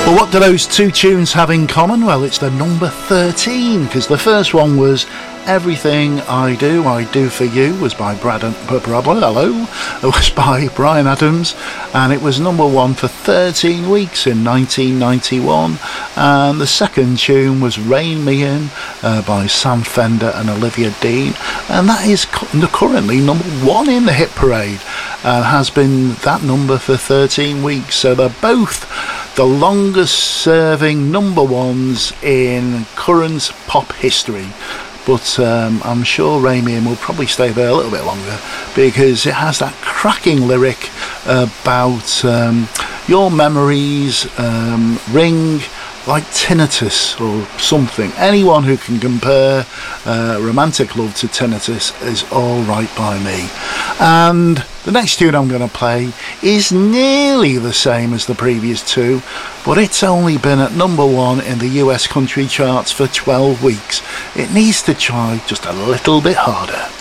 Well, what do those two tunes have in common? Well, it's the number 13, because the first one was Everything I Do For You, was by It was by Bryan Adams, and it was number one for 13 weeks in 1991. And the second tune was Rein Me In by Sam Fender and Olivia Dean, and that is currently number one in the hit parade, and has been that number for 13 weeks. So they're both the longest serving number ones in current pop history. But I'm sure Rein Me In will probably stay there a little bit longer, because it has that cracking lyric about your memories ring like tinnitus or something. Anyone who can compare romantic love to tinnitus is all right by me. And the next tune I'm going to play is nearly the same as the previous two, but it's only been at number one in the US country charts for 12 weeks. It needs to try just a little bit harder.